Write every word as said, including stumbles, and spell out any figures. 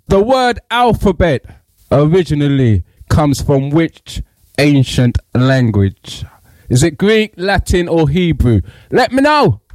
The word alphabet originally comes from which ancient language? Is it Greek, Latin or Hebrew? Let me know.